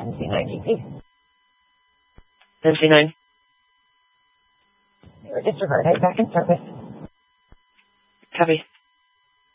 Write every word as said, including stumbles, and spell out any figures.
M C nine G P. M C nine. Disregard. Head back in service. Copy.